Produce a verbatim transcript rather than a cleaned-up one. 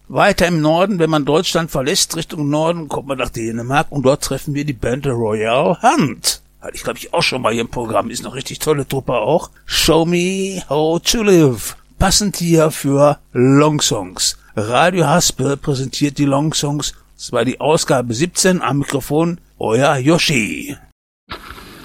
Weiter im Norden, wenn man Deutschland verlässt, Richtung Norden, kommt man nach Dänemark und dort treffen wir die Band Royal Hunt. Hatte ich, glaube ich, auch schon mal hier im Programm. Ist noch richtig tolle Truppe auch. Show Me How to Live. Passend hier für Longsongs. Radio Haspel präsentiert die Longsongs. Das war die Ausgabe siebzehn. Am Mikrofon euer Yoshi.